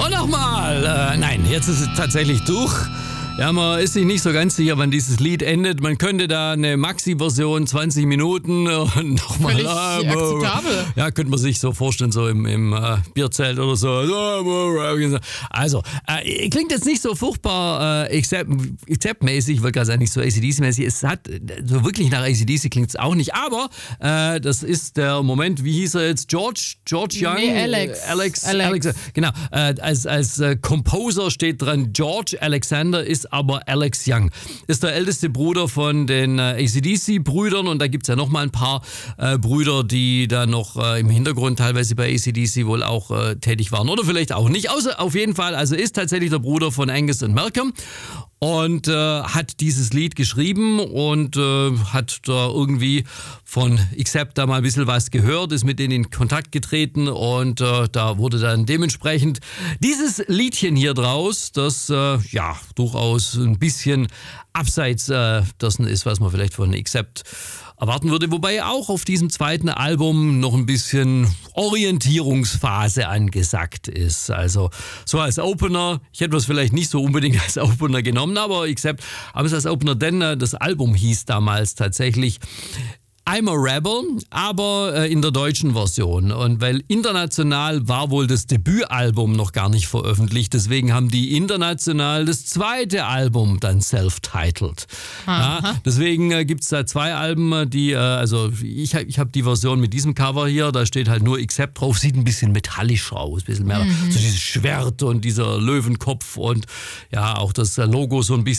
Und nochmal. Nein, jetzt ist es tatsächlich durch. Ja, man ist sich nicht so ganz sicher, wann dieses Lied endet. Man könnte da eine Maxi-Version, 20 Minuten und nochmal. Völlig akzeptabel. Ja, könnte man sich so vorstellen, so im Bierzelt oder so. Also, klingt jetzt nicht so furchtbar Accept-mäßig, ich wollte gerade sagen, nicht so AC/DC-mäßig. Es hat, so wirklich nach AC/DC klingt es auch nicht. Aber das ist der Moment, wie hieß er jetzt? George Young? Nee, Alex. Genau, als Composer steht dran, George Alexander ist aber Alex Young. Ist der älteste Bruder von den AC/DC-Brüdern und da gibt es ja nochmal ein paar Brüder, die da noch im Hintergrund teilweise bei AC/DC wohl auch tätig waren oder vielleicht auch nicht. Außer auf jeden Fall, also ist tatsächlich der Bruder von Angus und Malcolm. Und hat dieses Lied geschrieben und hat da irgendwie von Accept da mal ein bisschen was gehört, ist mit denen in Kontakt getreten und da wurde dann dementsprechend dieses Liedchen hier draus, das ja durchaus ein bisschen abseits dessen ist, was man vielleicht von Accept erwarten würde, wobei auch auf diesem zweiten Album noch ein bisschen Orientierungsphase angesagt ist. Also so als Opener, ich hätte es vielleicht nicht so unbedingt als Opener genommen, aber Accept haben es als Opener, denn das Album hieß damals tatsächlich I'm a Rebel, aber in der deutschen Version. Und weil international war wohl das Debütalbum noch gar nicht veröffentlicht, deswegen haben die international das zweite Album dann self-titled. Ja, deswegen gibt es da zwei Alben, die, also ich hab die Version mit diesem Cover hier, da steht halt nur Accept drauf, sieht ein bisschen metallisch aus, ein bisschen mehr so dieses Schwert und dieser Löwenkopf und ja, auch das Logo so ein bisschen